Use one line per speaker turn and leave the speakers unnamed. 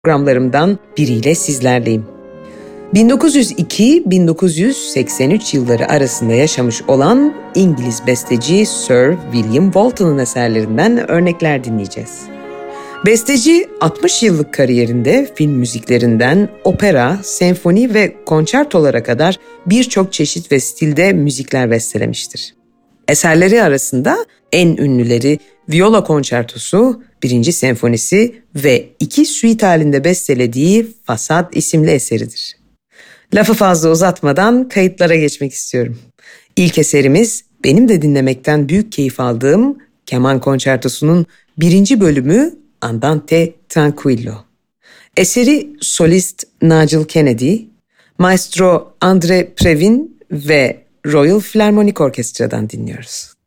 programlarımdan biriyle sizlerleyim. 1902-1983 yılları arasında yaşamış olan İngiliz besteci Sir William Walton'un eserlerinden örnekler dinleyeceğiz. Besteci 60 yıllık kariyerinde film müziklerinden opera, senfoni ve konçertolara kadar birçok çeşit ve stilde müzikler bestelemiştir. Eserleri arasında en ünlüleri Viola Konçertosu, 1. Senfonisi ve 2 suite halinde bestelediği Fasad isimli eseridir. Lafı fazla uzatmadan kayıtlara geçmek istiyorum. İlk eserimiz benim de dinlemekten büyük keyif aldığım Keman Konçertosu'nun 1. bölümü Andante Tranquillo. Eseri solist Nigel Kennedy, maestro Andre Previn ve Royal Philharmonic Orkestra'dan dinliyoruz.